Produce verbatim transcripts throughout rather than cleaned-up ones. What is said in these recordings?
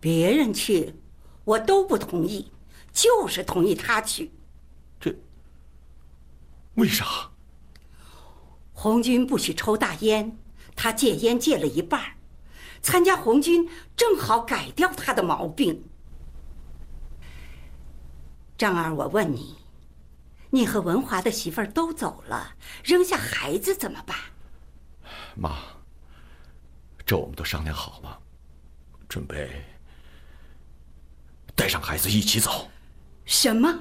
别人去，我都不同意，就是同意他去。 这为啥？ 红军不许抽大烟，他戒烟戒了一半，参加红军正好改掉他的毛病。张儿，我问你，你和文华的媳妇儿都走了，扔下孩子怎么办？ 妈，这我们都商量好了，准备带上孩子一起走。 什么？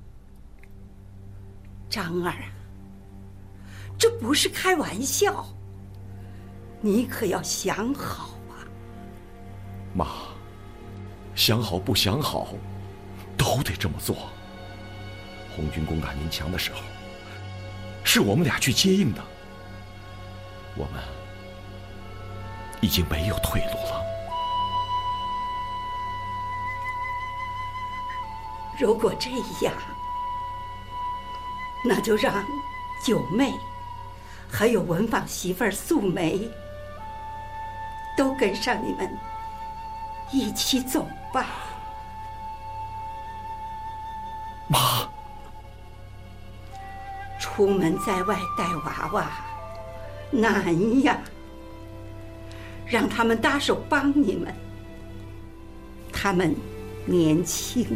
张儿，这不是开玩笑，你可要想好啊。 妈，想好不想好，都得这么做。红军攻打宁强的时候，是我们俩去接应的，我们已经没有退路了。 如果这样，那就让九妹还有文坊媳妇儿素梅都跟上你们一起走吧。 妈， 出门在外带娃娃难呀，让他们搭手帮你们，他们年轻。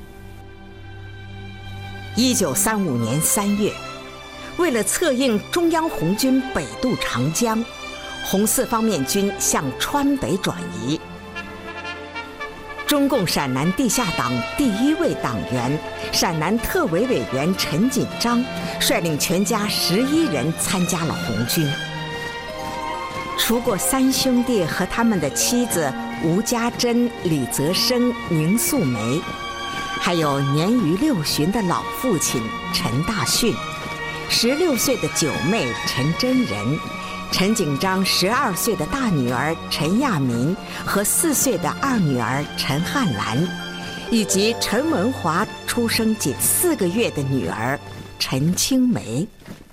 一九三五年三月，为了策应中央红军北渡长江，红四方面军向川北转移。中共陕南地下党第一位党员、陕南特委委员陈锦章率领全家十一人参加了红军。除过三兄弟和他们的妻子吴家珍、李泽生、宁素梅，还有年逾六旬的老父亲陈大训，十六岁的九妹陈真人，陈景章十二岁的大女儿陈亚民和四岁的二女儿陈汉兰，以及陈文华出生仅四个月的女儿陈青梅。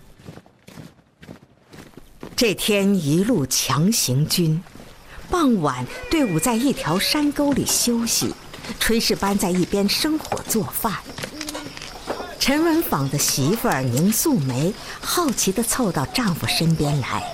这天一路强行军，傍晚队伍在一条山沟里休息，炊事班在一边生火做饭。陈文坊的媳妇儿宁素梅好奇地凑到丈夫身边来。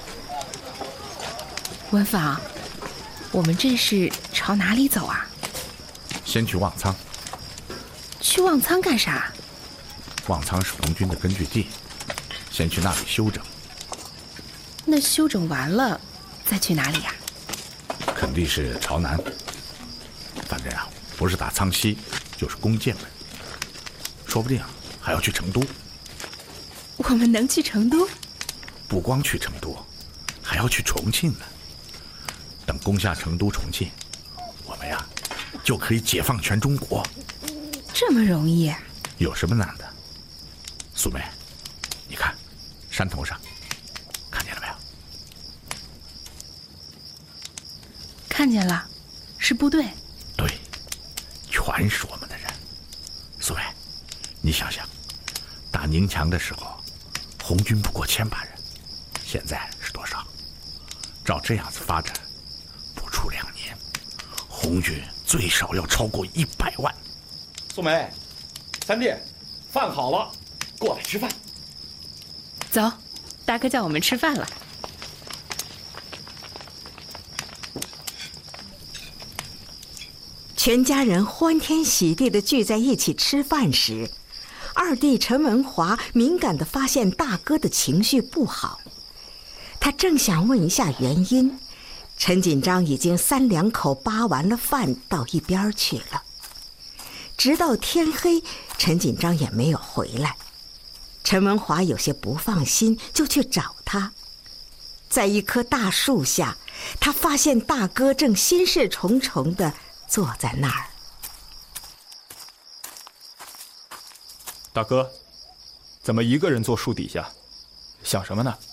文坊，我们这是朝哪里走啊？ 先去望苍。 去望苍干啥？ 望苍是红军的根据地，先去那里休整。 那休整完了，再去哪里呀？ 肯定是朝南。反正啊，不是打苍溪，就是攻剑门，说不定啊还要去成都。 我们能去成都？ 不光去成都，还要去重庆呢。等攻下成都、重庆，我们呀就可以解放全中国。 这么容易？ 有什么难的？素梅，你看，山头上，看见了没有？ 看见了，是部队。 对，全是我们的人。素梅，你想想，打宁强的时候，红军不过千把人，现在是多少？照这样子发展，不出两年，红军最少要超过一百万。 素梅，三弟，饭好了，过来吃饭。 走，大哥叫我们吃饭了。 全家人欢天喜地地聚在一起吃饭时，二弟陈文华敏感地发现大哥的情绪不好。他正想问一下原因，陈锦章已经三两口扒完了饭到一边去了。直到天黑，陈锦章也没有回来。陈文华有些不放心，就去找他。在一棵大树下，他发现大哥正心事重重地坐在那儿。 大哥，怎么一个人坐树底下？想什么呢？